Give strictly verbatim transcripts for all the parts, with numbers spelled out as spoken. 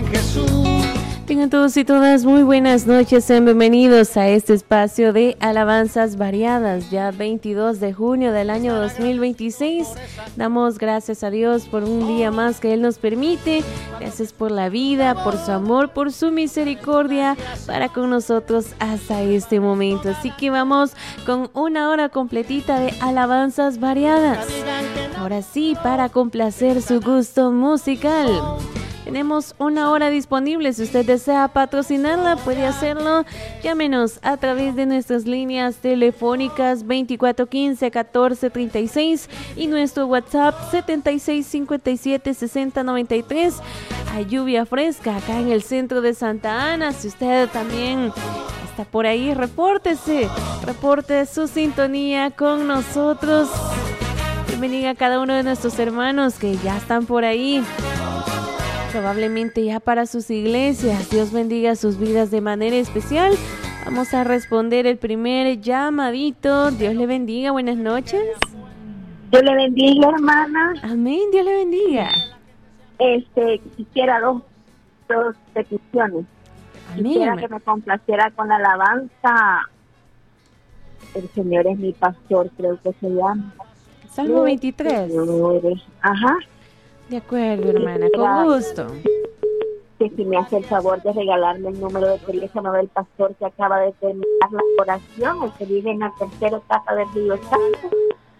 Jesús. Tengan todos y todas muy buenas noches, sean bienvenidos a este espacio de alabanzas variadas, ya veintidós de junio del año dos mil veintiséis. Damos gracias a Dios por un día más que Él nos permite. Gracias por la vida, por su amor, por su misericordia para con nosotros hasta este momento. Así que vamos con una hora completita de alabanzas variadas. Ahora sí, para complacer su gusto musical. Tenemos una hora disponible. Si usted desea patrocinarla, puede hacerlo. Llámenos a través de nuestras líneas telefónicas veinticuatro quince catorce treinta y seis y nuestro WhatsApp setenta y seis cincuenta y siete sesenta noventa y tres. Hay lluvia fresca acá en el centro de Santa Ana. Si usted también está por ahí, repórtese. Reporte su sintonía con nosotros. Bienvenido a cada uno de nuestros hermanos que ya están por ahí. Probablemente ya para sus iglesias. Dios bendiga sus vidas de manera especial. Vamos a responder el primer llamadito. Dios le bendiga, buenas noches. Dios le bendiga, hermana. Amén, Dios le bendiga. Este, quisiera dos, dos peticiones. Amén. Quisiera que me complaciera con la alabanza. El Señor es mi pastor, creo que se llama. Salmo veintitrés. Ajá. De acuerdo, hermana, con gusto. Que si me hace el favor de regalarme el número de teléfono del pastor que acaba de terminar la oración, el que vive en la tercera etapa del Río Santo.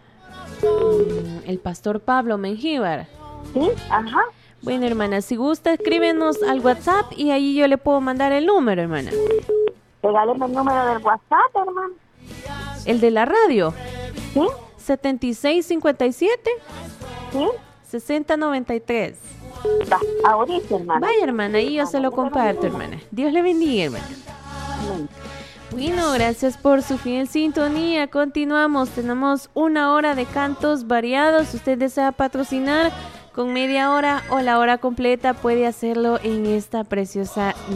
El pastor Pablo Mengíbar. Sí, ajá. Bueno, hermana, si gusta, escríbenos al WhatsApp y ahí yo le puedo mandar el número, hermana. Regáleme el número del WhatsApp, hermano. ¿El de la radio? Sí. setenta y seis cincuenta y siete. Sí. sesenta noventa y tres. Va, ahorita, hermana. Vaya, hermana, y yo se lo comparto, hermana. Dios le bendiga, hermana. Bueno, gracias por su fiel sintonía. Continuamos, tenemos una hora de cantos variados. Si usted desea patrocinar con media hora o la hora completa, puede hacerlo en esta preciosa